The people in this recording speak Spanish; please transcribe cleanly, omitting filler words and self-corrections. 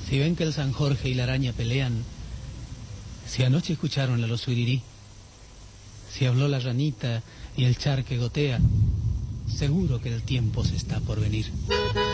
Si ven que el San Jorge y la araña pelean, si anoche escucharon a los suirirí, si habló la ranita y el charque gotea, seguro que el tiempo se está por venir.